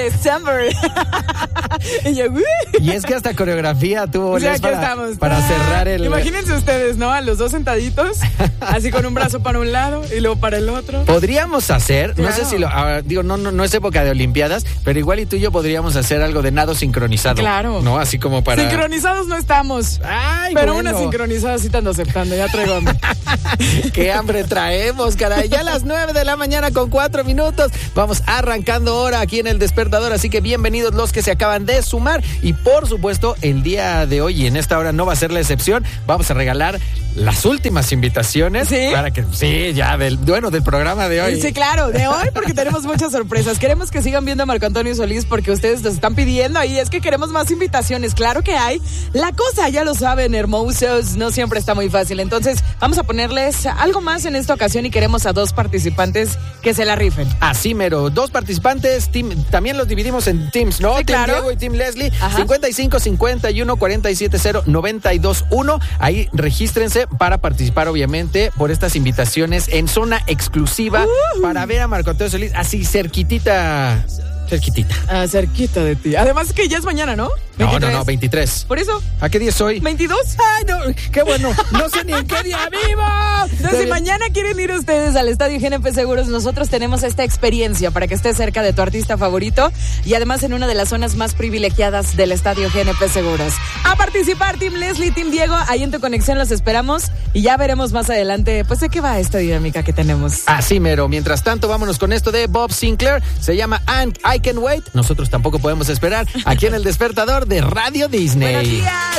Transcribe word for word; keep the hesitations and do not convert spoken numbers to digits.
December. y, yo, y es que hasta coreografía tuvo, sí, Les, aquí para, estamos. para cerrar el... Imagínense ustedes, ¿no? A los dos sentaditos, así con un brazo para un lado y luego para el otro. Podríamos hacer, Claro. no sé si lo, ah, digo, no, no, no es época de Olimpiadas, pero igual y tú y yo podríamos hacer algo de nado sincronizado. Claro. ¿No? Así como para... Sincronizados no estamos. Ay, pero bueno. una sincronizada sí te ando aceptando, ya traigo hambre. Qué hambre traemos, caray. Ya a las nueve de la mañana con cuatro minutos. Vamos arrancando hora aquí en El Despertador, así que bienvenidos los que se acaban de sumar. Y por supuesto, el día de hoy y en esta hora no va a ser la excepción. Vamos a regalar las últimas invitaciones. ¿Sí? Para que, sí, ya, del, bueno, del programa de hoy. Sí, claro, de hoy porque tenemos muchas sorpresas. Queremos que sigan viendo a Marco Antonio Solís porque ustedes nos están pidiendo y es que queremos más invitaciones. Claro que hay. La cosa, ya lo saben, hermosos, no siempre está muy fácil. Entonces, vamos a ponerles algo más en esta ocasión y queremos a dos participantes que se la rifen. Así mero, dos participantes, team, también los dividimos en teams, ¿no? Sí, Team claro. Diego y Team Leslie. Ajá. cincuenta y cinco, cincuenta y uno, cuarenta y siete, cero, noventa y dos, uno. Ahí regístrense para participar, obviamente, por estas invitaciones en zona exclusiva uh. para ver a Marco Antonio Solís así cerquitita. Cerquitita. Ah, cerquita de ti. Además que ya es mañana, ¿no? No, no, no, veintitrés. ¿Por eso? ¿A qué día es hoy? ¿veintidós? Ay, no, qué bueno. No sé ni en qué día vivo. Entonces, si mañana quieren ir ustedes al Estadio G N P Seguros, nosotros tenemos esta experiencia para que estés cerca de tu artista favorito y además en una de las zonas más privilegiadas del Estadio G N P Seguros. A participar, Team Leslie, Team Diego, ahí en tu conexión los esperamos y ya veremos más adelante, pues, de qué va esta dinámica que tenemos. Así mero. Mientras tanto, vámonos con esto de Bob Sinclair. Se llama And I Can Wait. Nosotros tampoco podemos esperar. Aquí en El Despertador de Radio Disney. Buenos días.